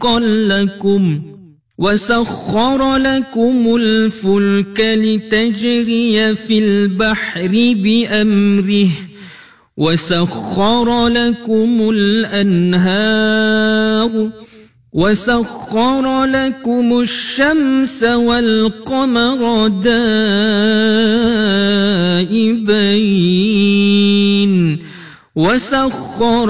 رزقا لكم وسخر لكم الفلك لتجري في البحر بأمره وسخر لكم الأنهار وسخر لكم الشمس والقمر دائبين وسخر